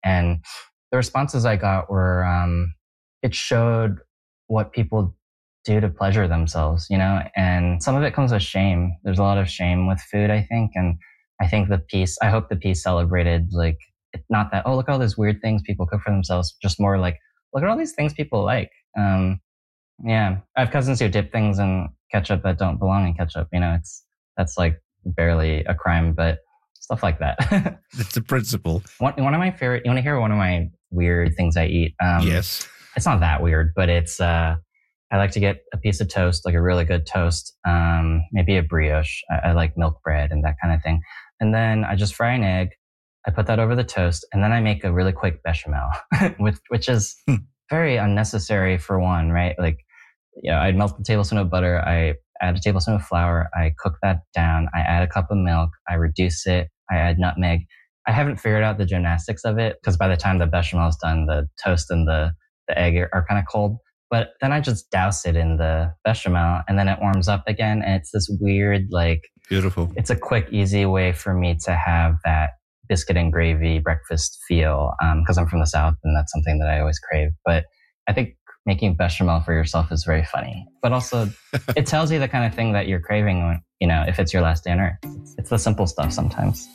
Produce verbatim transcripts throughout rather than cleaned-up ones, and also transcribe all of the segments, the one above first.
And the responses I got were, um, it showed what people do to pleasure themselves, you know, and some of it comes with shame. There's a lot of shame with food, I think. And I think the piece, I hope the piece celebrated, like, not that, oh, look at all these weird things people cook for themselves, just more like, look at all these things people like. Um, yeah, I have cousins who dip things in ketchup that don't belong in ketchup. You know, it's, that's like barely a crime, but stuff like that. It's a principle. One, one of my favorite, you want to hear one of my weird things I eat? Um, yes. It's not that weird, but it's, uh, I like to get a piece of toast, like a really good toast, um, maybe a brioche. I, I like milk bread and that kind of thing. And then I just fry an egg. I put that over the toast, and then I make a really quick bechamel, with, which is hmm. very unnecessary for one, right? Like, you know, I'd melt a tablespoon of butter. I add a tablespoon of flour. I cook that down. I add a cup of milk. I reduce it. I add nutmeg. I haven't figured out the gymnastics of it, because by the time the bechamel is done, the toast and the, the egg are, are kind of cold. But then I just douse it in the bechamel, and then it warms up again. And it's this weird, like... Beautiful. It's a quick, easy way for me to have that biscuit and gravy breakfast feel, because um, I'm from the South, and that's something that I always crave. But I think making bechamel for yourself is very funny. But also, it tells you the kind of thing that you're craving, when, you know, if it's your last day on Earth. It's, it's the simple stuff sometimes.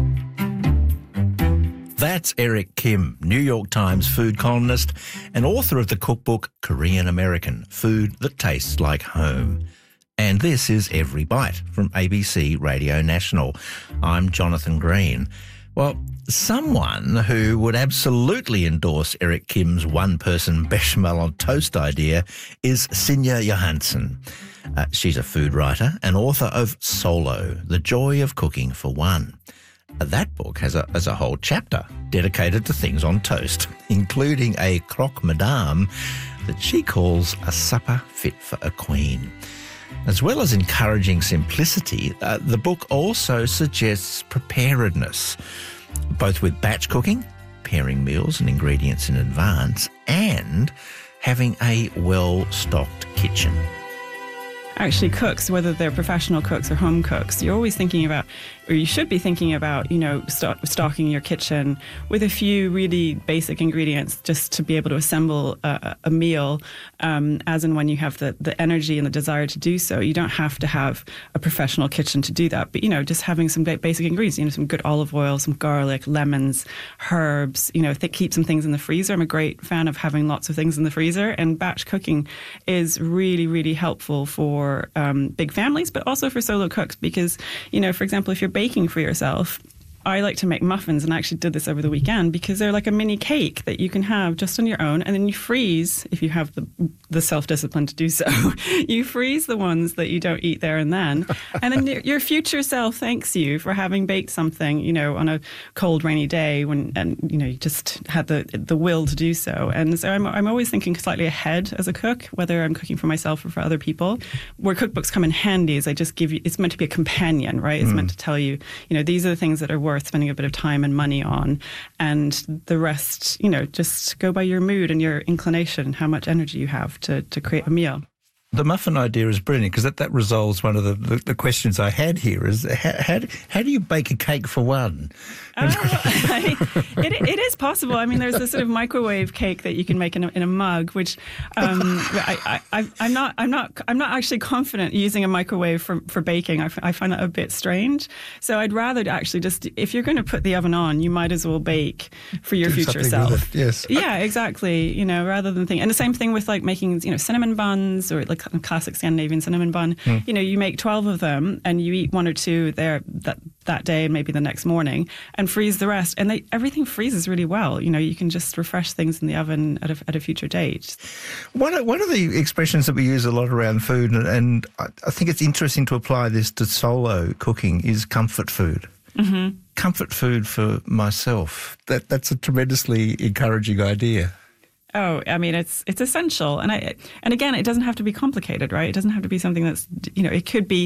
That's Eric Kim, New York Times food columnist and author of the cookbook Korean American, Food That Tastes Like Home. And this is Every Bite from A B C Radio National. I'm Jonathan Green. Well, someone who would absolutely endorse Eric Kim's one-person bechamel on toast idea is Sinja Johansson. Uh, she's a food writer and author of Solo, The Joy of Cooking for One. That book has a, has a whole chapter dedicated to things on toast, including a croque madame that she calls a supper fit for a queen. As well as encouraging simplicity, uh, the book also suggests preparedness, both with batch cooking, pairing meals and ingredients in advance, and having a well-stocked kitchen. Actually, cooks, whether they're professional cooks or home cooks, you're always thinking about, or you should be thinking about, you know, st- stocking your kitchen with a few really basic ingredients just to be able to assemble a, a meal um, as and when you have the, the energy and the desire to do so. You don't have to have a professional kitchen to do that. But, you know, just having some basic ingredients, you know, some good olive oil, some garlic, lemons, herbs, you know, th- keep some things in the freezer. I'm a great fan of having lots of things in the freezer, and batch cooking is really, really helpful for Um, big families, but also for solo cooks, because, you know, for example, if you're baking for yourself, I like to make muffins, and I actually did this over the weekend because they're like a mini cake that you can have just on your own, and then you freeze, if you have the the self-discipline to do so, you freeze the ones that you don't eat there and then, and then your, your future self thanks you for having baked something, you know, on a cold, rainy day when, and, you know, you just had the the will to do so. And so I'm, I'm always thinking slightly ahead as a cook, whether I'm cooking for myself or for other people. Where cookbooks come in handy is I just give you, it's meant to be a companion, right? It's mm. meant to tell you, you know, these are the things that are worth spending a bit of time and money on, and the rest, you know, just go by your mood and your inclination, how much energy you have to, to create a meal. The muffin idea is brilliant, because that, that resolves one of the, the, the questions I had here is how, how, how do you bake a cake for one? Uh, I, it, it is possible. I mean, there's a sort of microwave cake that you can make in a, in a mug, which um, I, I, I'm not, I'm not, I'm not actually confident using a microwave for, for baking. I, f- I find that a bit strange. So I'd rather actually just, if you're going to put the oven on, you might as well bake for your do future self. With it, yes. Yeah, exactly. You know, rather than think, and the same thing with like making, you know, cinnamon buns or like a classic Scandinavian cinnamon bun. Mm. You know, you make twelve of them and you eat one or two there that that day and maybe the next morning, and freeze the rest. And they, everything freezes really well. You know, you can just refresh things in the oven at a, at a future date. One of, one of the expressions that we use a lot around food, and, and I, I think it's interesting to apply this to solo cooking, is comfort food. Mm-hmm. Comfort food for myself. That that's a tremendously encouraging idea. Oh, I mean, it's it's essential. And I and again, it doesn't have to be complicated, right? It doesn't have to be something that's, you know, it could be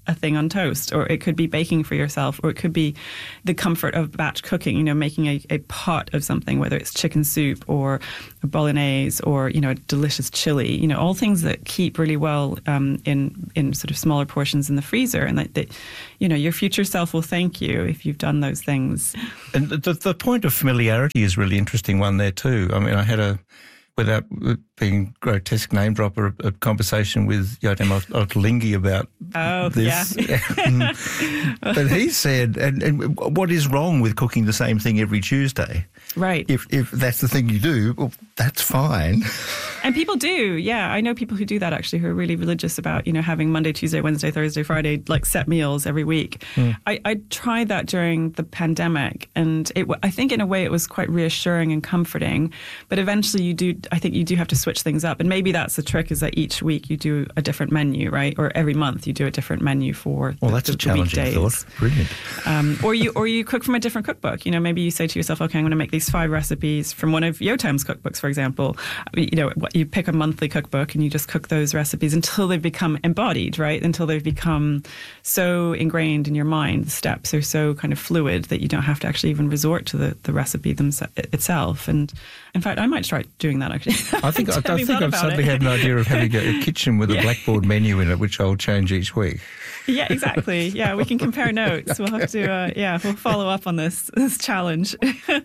a thing on toast, or it could be baking for yourself, or it could be the comfort of batch cooking, you know, making a, a pot of something, whether it's chicken soup or a bolognese or, you know, a delicious chili, you know, all things that keep really well um, in, in sort of smaller portions in the freezer, and that, that, you know, your future self will thank you if you've done those things. And the, the point of familiarity is a really interesting one there too. I mean, I had a, without being grotesque name dropper, a, a conversation with Yotam Ottolenghi about oh, this. Yeah. But he said, and, and what is wrong with cooking the same thing every Tuesday? Right. If if that's the thing you do, well, that's fine. And people do, yeah. I know people who do that actually, who are really religious about, you know, having Monday, Tuesday, Wednesday, Thursday, Friday, like set meals every week. Mm. I, I tried that during the pandemic, and it, I think in a way it was quite reassuring and comforting. But eventually you do, I think you do have to switch things up. And maybe that's the trick, is that each week you do a different menu, right? Or every month you do a different menu for well, the, that's the, a challenging weekdays. Thought. Brilliant. Um, or you or you cook from a different cookbook. You know, maybe you say to yourself, okay, I'm going to make these five recipes from one of Yotam's cookbooks, for example. You know, you pick a monthly cookbook and you just cook those recipes until they've become embodied, right? Until they've become so ingrained in your mind. The steps are so kind of fluid that you don't have to actually even resort to the, the recipe themse- itself. And in fact, I might try doing that actually. I think I, I think I've suddenly it. had an idea of having a, a kitchen with yeah. a blackboard menu in it, which I'll change each week. Yeah, exactly. Yeah, we can compare notes. We'll have to, uh, yeah, we'll follow up on this this challenge.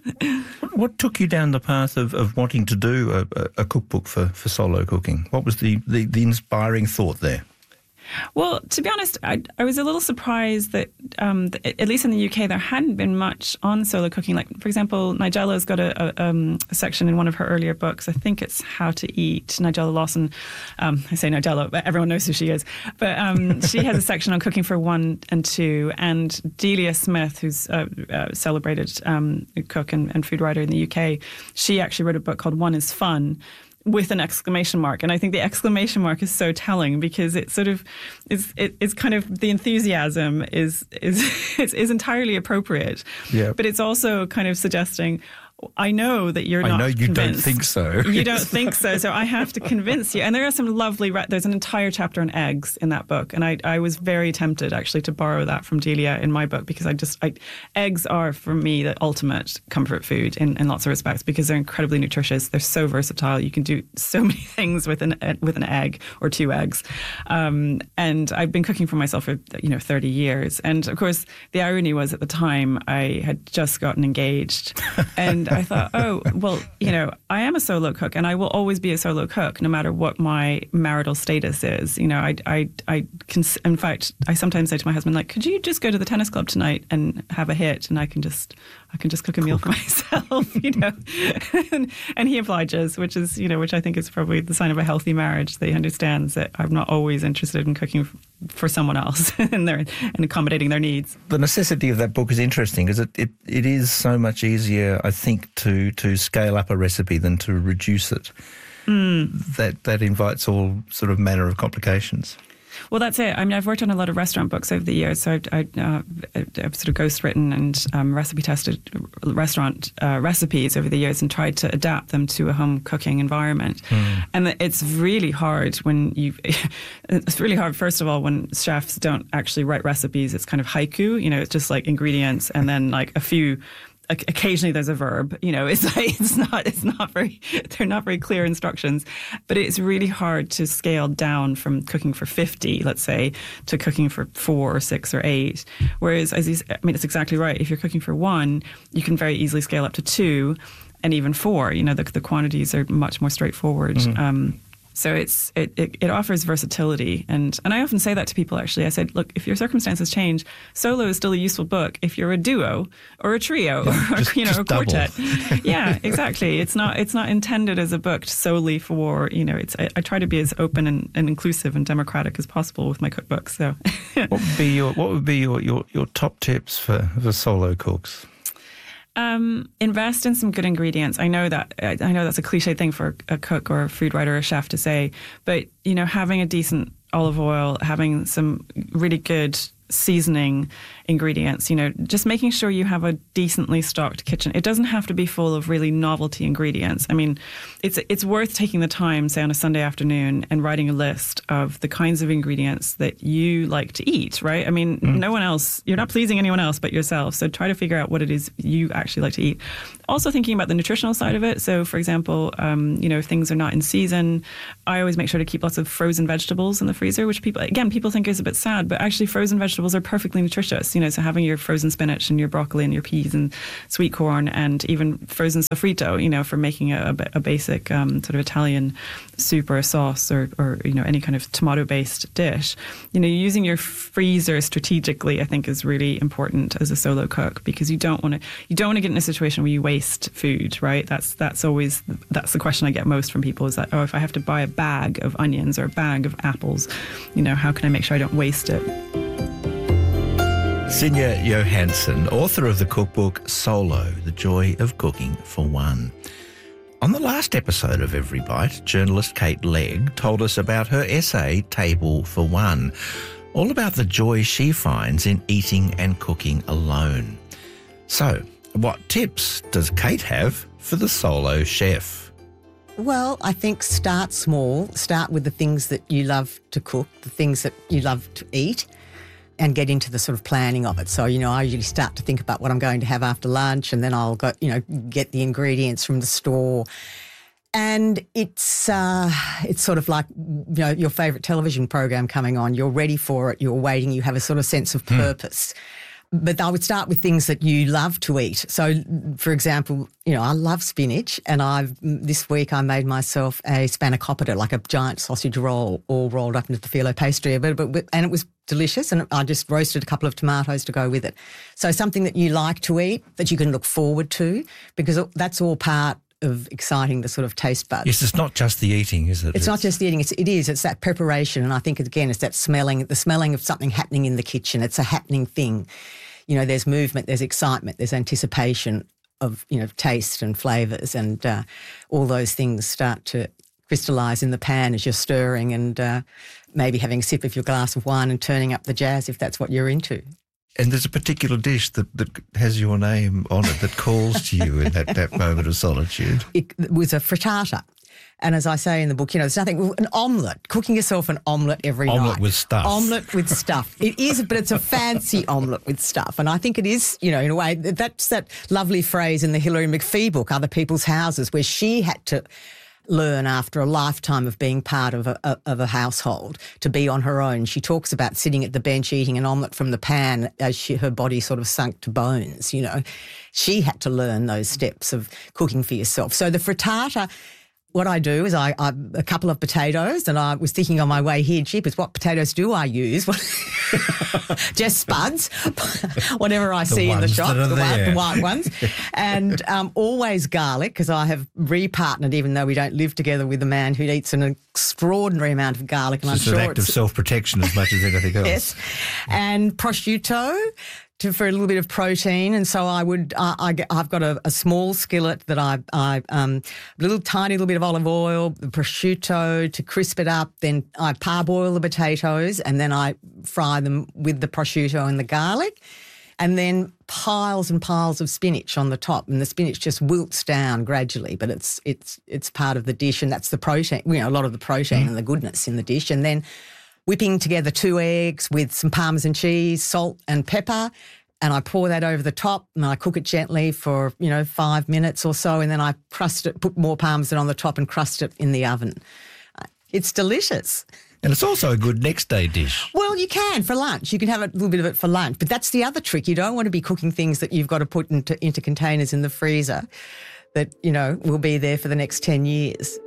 what, what took you down the path of, of wanting to do a, a cookbook for, for solo cooking? What was the, the, the inspiring thought there? Well, to be honest, I, I was a little surprised that, um, that, at least in the U K, there hadn't been much on solo cooking. Like, for example, Nigella's got a, a, um, a section in one of her earlier books. I think it's How to Eat. Nigella Lawson, um, I say Nigella, but everyone knows who she is. But um, she has a section on cooking for one and two. And Delia Smith, who's a, a celebrated um, cook and, and food writer in the U K, she actually wrote a book called One is Fun, with an exclamation mark. And I think the exclamation mark is so telling, because it sort of is, it, it's kind of, the enthusiasm is, is, is, is entirely appropriate. Yeah. But it's also kind of suggesting, I know that you're I not know you convinced. don't think so. You don't think so, so I have to convince you. And there are some lovely, re- there's an entire chapter on eggs in that book. And I, I was very tempted actually to borrow that from Delia in my book, because I just, I, eggs are for me the ultimate comfort food in, in lots of respects, because they're incredibly nutritious. They're so versatile. You can do so many things with an, with an egg or two eggs. Um, and I've been cooking for myself for, you know, thirty years. And of course, the irony was at the time I had just gotten engaged, and I thought, oh, well, you know, I am a solo cook, and I will always be a solo cook no matter what my marital status is. You know, I, I, I can, in fact, I sometimes say to my husband, like, could you just go to the tennis club tonight and have a hit, and I can just, I can just cook a meal for myself, you know? and, and he obliges, which is, you know, which I think is probably the sign of a healthy marriage. That he understands that I'm not always interested in cooking for someone else and their and accommodating their needs. The necessity of that book is interesting, because it, it, it is so much easier, I think, to to scale up a recipe than to reduce it. Mm. That that invites all sort of manner of complications. Well, that's it. I mean, I've worked on a lot of restaurant books over the years, so I've, I, uh, I've sort of ghostwritten and um, recipe tested restaurant uh, recipes over the years and tried to adapt them to a home cooking environment. Mm. And it's really hard when you, it's really hard, first of all, when chefs don't actually write recipes. It's kind of haiku, you know, it's just like ingredients and then like a few. Occasionally there's a verb, you know, it's like, it's not, it's not very, they're not very clear instructions, but it's really hard to scale down from cooking for fifty, let's say, to cooking for four or six or eight. Whereas, as you, I mean, it's exactly right. If you're cooking for one, you can very easily scale up to two and even four, you know, the, the quantities are much more straightforward. Mm-hmm. Um, So it's it, it, it offers versatility. And, and I often say that to people, actually. I said, look, if your circumstances change, solo is still a useful book if you're a duo or a trio yeah, or just, you know, a quartet. Yeah, exactly. It's not it's not intended as a book solely for, you know, it's I, I try to be as open and, and inclusive and democratic as possible with my cookbooks. So what would be your what would be your, your, your top tips for, for solo cooks? Um, invest in some good ingredients. I know that I know that's a cliche thing for a cook or a food writer or a chef to say, but you know, having a decent olive oil, having some really good seasoning ingredients, you know, just making sure you have a decently stocked kitchen. It doesn't have to be full of really novelty ingredients. I mean, it's it's worth taking the time, say on a Sunday afternoon, and writing a list of the kinds of ingredients that you like to eat, right? I mean, mm. no one else, you're not pleasing anyone else but yourself. So try to figure out what it is you actually like to eat. Also thinking about the nutritional side of it. So for example, um, you know, if things are not in season, I always make sure to keep lots of frozen vegetables in the freezer, which people, again, people think is a bit sad, but actually frozen vegetables are perfectly nutritious. You know, so having your frozen spinach and your broccoli and your peas and sweet corn and even frozen sofrito, you know, for making a, a basic um, sort of Italian soup or a sauce or, or, you know, any kind of tomato-based dish. You know, using your freezer strategically, I think, is really important as a solo cook, because you don't want to you don't want to get in a situation where you waste food, right? That's that's always that's the question I get most from people, is that, oh, if I have to buy a bag of onions or a bag of apples, you know, how can I make sure I don't waste it? Sinja Johansson, author of the cookbook Solo, The Joy of Cooking for One. On the last episode of Every Bite, journalist Kate Legg told us about her essay Table for One, all about the joy she finds in eating and cooking alone. So, what tips does Kate have for the solo chef? Well, I think start small. Start with the things that you love to cook, the things that you love to eat, and get into the sort of planning of it. So, you know, I usually start to think about what I'm going to have after lunch, and then I'll go, you know, get the ingredients from the store. And it's uh, it's sort of like, you know, your favourite television program coming on. You're ready for it. You're waiting. You have a sort of sense of purpose. Mm. But I would start with things that you love to eat. So, for example, you know, I love spinach, and I've this week I made myself a spanakopita, like a giant sausage roll, all rolled up into the phyllo pastry, but, but and it was delicious. And I just roasted a couple of tomatoes to go with it. So something that you like to eat, that you can look forward to, because that's all part of exciting the sort of taste buds. Yes, it's not just the eating, is it? It's, it's not just the eating. It's, it is. It's that preparation. And I think, again, it's that smelling, the smelling of something happening in the kitchen. It's a happening thing. You know, there's movement, there's excitement, there's anticipation of, you know, taste and flavours, and uh, all those things start to crystallise in the pan as you're stirring, and uh, maybe having a sip of your glass of wine and turning up the jazz if that's what you're into. And there's a particular dish that, that has your name on it that calls to you in that, that moment of solitude. It, it was a frittata. And as I say in the book, you know, there's nothing, an omelette, cooking yourself an omelette every omelette night. Omelette with stuff. Omelette with stuff. It is, but it's a fancy omelette with stuff. And I think it is, you know, in a way, that's that lovely phrase in the Hilary McPhee book, Other People's Houses, where she had to learn after a lifetime of being part of a, of a household to be on her own. She talks about sitting at the bench eating an omelette from the pan as she, her body sort of sunk to bones, you know. She had to learn those steps of cooking for yourself. So the frittata, what I do is I, I a couple of potatoes, and I was thinking on my way here, jeepers, what potatoes do I use? Just spuds, whatever I the see in the shop, the, white, the white ones. And um, always garlic, because I have repartnered, even though we don't live together, with a man who eats an extraordinary amount of garlic. And it's I'm an sure act it's of self-protection as much as anything else. Yes. And prosciutto, To, for a little bit of protein, and so I would. Uh, I get, I've got a, a small skillet that I, I um, a little tiny little bit of olive oil, the prosciutto to crisp it up. Then I parboil the potatoes, and then I fry them with the prosciutto and the garlic, and then piles and piles of spinach on the top, and the spinach just wilts down gradually. But it's it's it's part of the dish, and that's the protein. You know, a lot of the protein mm. and the goodness in the dish, and then whipping together two eggs with some Parmesan cheese, salt and pepper, and I pour that over the top, and I cook it gently for, you know, five minutes or so, and then I crust it, put more Parmesan on the top and crust it in the oven. It's delicious. And it's also a good next day dish. Well, you can for lunch. You can have a little bit of it for lunch, but that's the other trick. You don't want to be cooking things that you've got to put into, into containers in the freezer that, you know, will be there for the next ten years.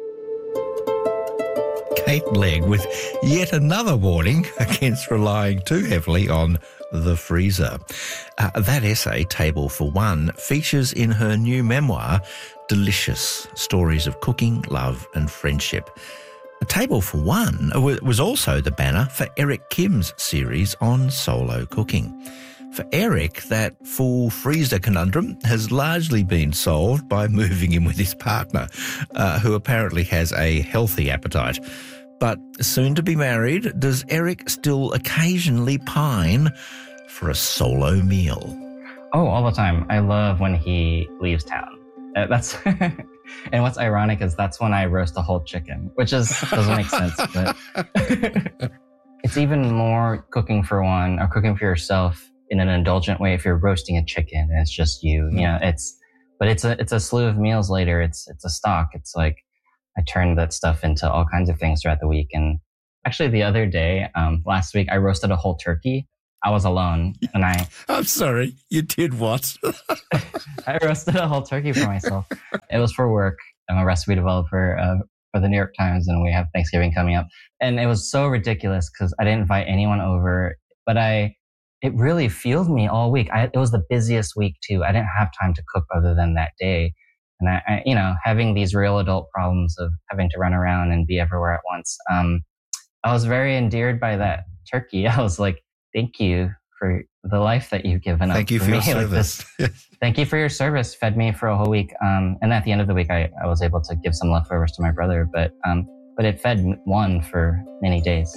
Kate Legg with yet another warning against relying too heavily on the freezer. Uh, that essay, Table for One, features in her new memoir, Delicious, Stories of Cooking, Love and Friendship. A Table for One was also the banner for Eric Kim's series on solo cooking. For Eric, that full freezer conundrum has largely been solved by moving in with his partner, uh, who apparently has a healthy appetite. But soon to be married, does Eric still occasionally pine for a solo meal? Oh, all the time. I love when he leaves town. Uh, that's and what's ironic is that's when I roast a whole chicken, which is doesn't make sense. But it's even more cooking for one or cooking for yourself in an indulgent way if you're roasting a chicken and it's just you. You know, it's but it's a it's a slew of meals later. It's it's a stock. It's like I turned that stuff into all kinds of things throughout the week. And actually, the other day, um, last week, I roasted a whole turkey. I was alone, and I... I'm sorry, you did what? I roasted a whole turkey for myself. It was for work. I'm a recipe developer uh, for the New York Times, and we have Thanksgiving coming up. And it was so ridiculous because I didn't invite anyone over, but I... It really fueled me all week. I, it was the busiest week, too. I didn't have time to cook other than that day. And I, I, you know, having these real adult problems of having to run around and be everywhere at once. Um, I was very endeared by that turkey. I was like, thank you for the life that you've given up. Thank you for, for your me. service. Like this, thank you for your service. Fed me for a whole week. Um, and at the end of the week, I, I was able to give some leftovers to my brother, but, um, but it fed one for many days.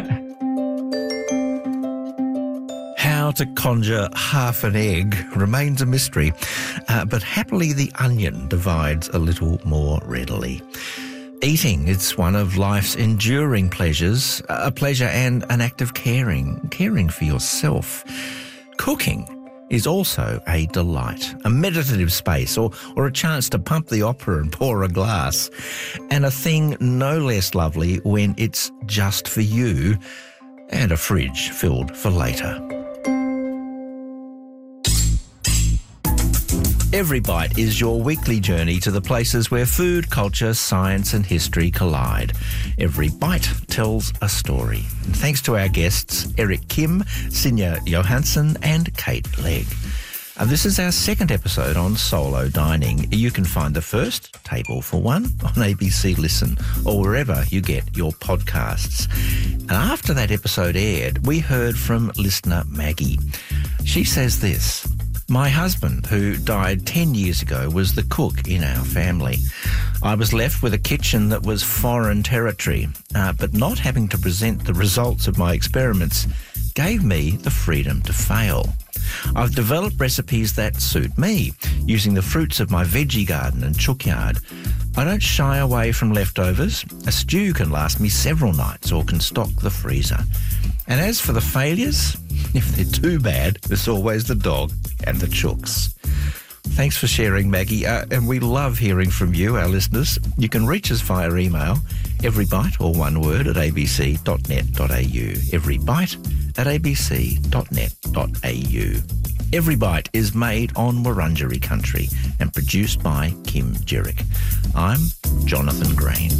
How to conjure half an egg remains a mystery, uh, but happily the onion divides a little more readily. Eating is one of life's enduring pleasures, a pleasure and an act of caring, caring for yourself. Cooking is also a delight, a meditative space or, or a chance to pump the opera and pour a glass, and a thing no less lovely when it's just for you and a fridge filled for later. Every Bite is your weekly journey to the places where food, culture, science and history collide. Every Bite tells a story. And thanks to our guests, Eric Kim, Sinja Johansson and Kate Legg. And this is our second episode on solo dining. You can find the first, Table for One, on A B C Listen or wherever you get your podcasts. And after that episode aired, we heard from listener Maggie. She says this: my husband, who died ten years ago, was the cook in our family. I was left with a kitchen that was foreign territory, uh, but not having to present the results of my experiments gave me the freedom to fail. I've developed recipes that suit me, using the fruits of my veggie garden and chookyard. I don't shy away from leftovers. A stew can last me several nights or can stock the freezer. And as for the failures, if they're too bad, there's always the dog and the chooks. Thanks for sharing, Maggie. Uh, and we love hearing from you, our listeners. You can reach us via email, everybite, or one word, at a b c dot net dot a u. Everybite at a b c dot net dot a u. Every Bite is made on Wurundjeri country and produced by Kim Jerick. I'm Jonathan Green.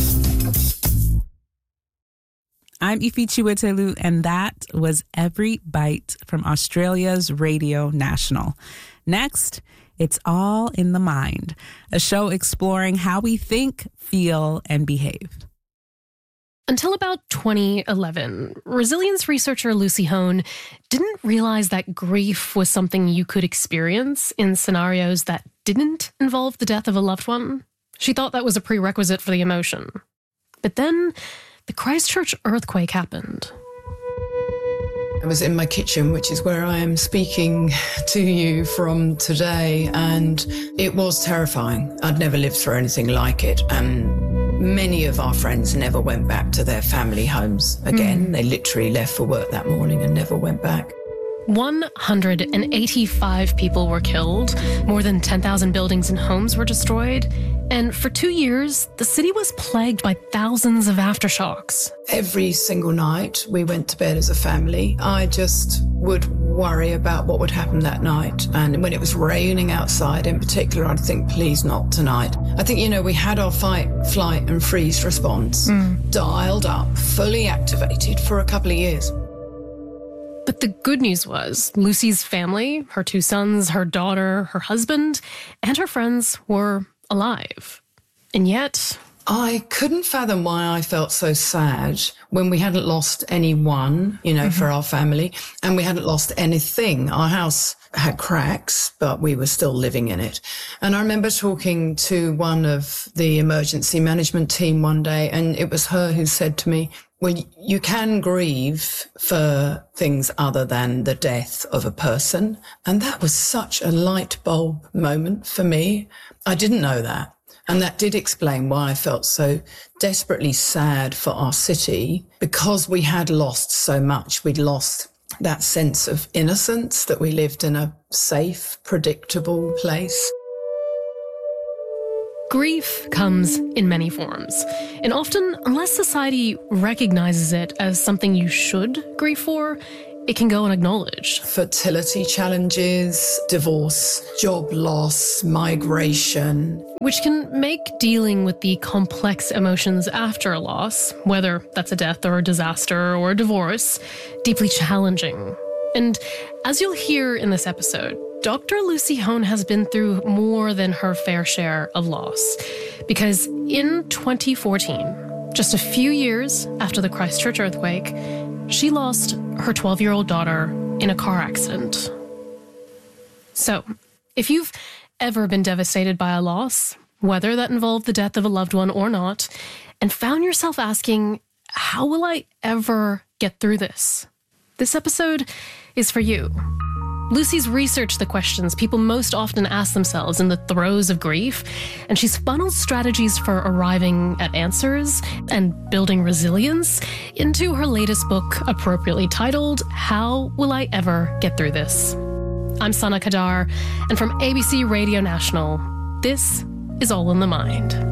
I'm Ifi Chiwetelu, and that was Every Bite from Australia's Radio National. Next, It's All in the Mind, a show exploring how we think, feel, and behave. Until about twenty eleven, resilience researcher Lucy Hone didn't realize that grief was something you could experience in scenarios that didn't involve the death of a loved one. She thought that was a prerequisite for the emotion. But then the Christchurch earthquake happened. I was in my kitchen, which is where I am speaking to you from today, and it was terrifying. I'd never lived through anything like it, and many of our friends never went back to their family homes again. Mm. They literally left for work that morning and never went back. one hundred eighty-five people were killed, more than ten thousand buildings and homes were destroyed, and for two years, the city was plagued by thousands of aftershocks. Every single night we went to bed as a family. I just would worry about what would happen that night. And when it was raining outside in particular, I'd think, please not tonight. I think, you know, we had our fight, flight and freeze response mm. dialed up, fully activated for a couple of years. But the good news was Lucy's family, her two sons, her daughter, her husband, and her friends were alive. And yet, I couldn't fathom why I felt so sad when we hadn't lost anyone, you know, mm-hmm. for our family, and we hadn't lost anything. Our house had cracks, but we were still living in it. And I remember talking to one of the emergency management team one day, and it was her who said to me, well, you can grieve for things other than the death of a person. And that was such a light bulb moment for me. I didn't know that. And that did explain why I felt so desperately sad for our city, because we had lost so much. We'd lost that sense of innocence, that we lived in a safe, predictable place. Grief comes in many forms, and often, unless society recognizes it as something you should grieve for, it can go unacknowledged. Fertility challenges, divorce, job loss, migration. Which can make dealing with the complex emotions after a loss, whether that's a death or a disaster or a divorce, deeply challenging. And as you'll hear in this episode, Doctor Lucy Hone has been through more than her fair share of loss. Because in twenty fourteen, just a few years after the Christchurch earthquake, she lost her twelve-year-old daughter in a car accident. So, if you've ever been devastated by a loss, whether that involved the death of a loved one or not, and found yourself asking, how will I ever get through this? This episode is for you. Lucy's researched the questions people most often ask themselves in the throes of grief, and she's funneled strategies for arriving at answers and building resilience into her latest book, appropriately titled, How Will I Ever Get Through This? I'm Sana Kadar, and from A B C Radio National, this is All in the Mind.